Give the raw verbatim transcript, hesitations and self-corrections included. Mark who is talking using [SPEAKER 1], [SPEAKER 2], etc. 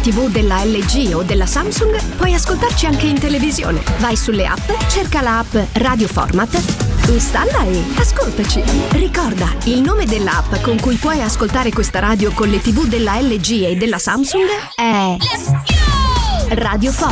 [SPEAKER 1] tivù della L G o della Samsung, puoi ascoltarci anche in televisione. Vai sulle app, cerca la app Radio Format, installa e ascoltaci. Ricorda, il nome dell'app con cui puoi ascoltare questa radio con le tivù della L G e della Samsung è Radio Format.